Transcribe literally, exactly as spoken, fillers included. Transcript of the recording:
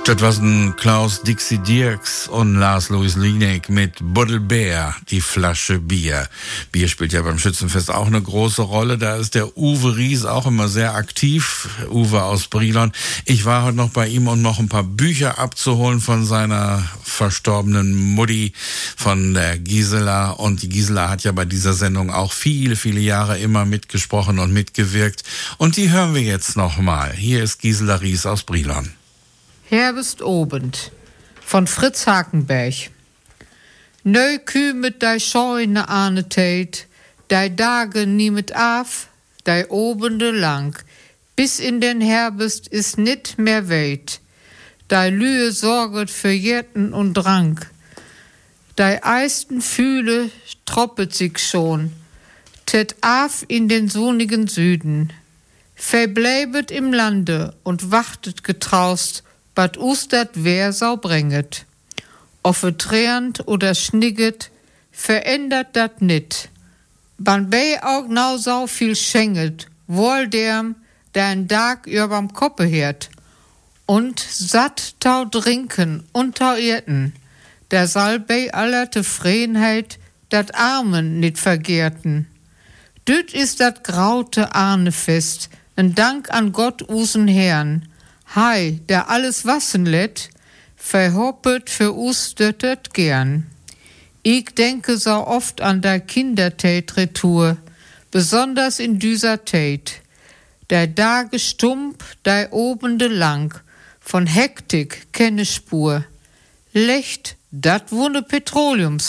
Das waren Klaus Dixie Dirks und Lars Louis Linek mit Buddelbär, die Flasche Bier. Bier spielt ja beim Schützenfest auch eine große Rolle. Da ist der Uwe Ries auch immer sehr aktiv. Uwe aus Brilon. Ich war heute noch bei ihm, um noch ein paar Bücher abzuholen von seiner verstorbenen Mutti, von der Gisela. Und die Gisela hat ja bei dieser Sendung auch viele, viele Jahre immer mitgesprochen und mitgewirkt. Und die hören wir jetzt nochmal. Hier ist Gisela Ries aus Brilon. Herbstobend von Fritz Hakenberg. Neu kümet dei Scheune ane Tät, dei Dage niemet af, dei Obende lang, bis in den Herbst is nit mehr weit. Dei Lühe sorget für Jetten und Drang, dei eisten Fühle troppet sich schon, tät af in den sonnigen Süden. Verbleibet im Lande und wachtet getraust, Bad Ustert wer sau bringet. Offe tränt oder schnigget, verändert dat nit. Ban bei auch nau sau viel schenget, wohl derm, der ein Tag überm Koppe hört. Und satt tau trinken und tau irten, der soll bei aller Tefriedenheit dat Armen nit vergehrten. Düt is dat graute Ahnefest, en Dank an Gott usen Herrn. Hei, der alles wassen lädt, verhoppet für us döttet gern. Ich denke so oft an der Kindertät retour, besonders in dieser Tät. Der Dage stump, der Obende lang, von Hektik keine Spur. Lecht, dat wunne Petroleums.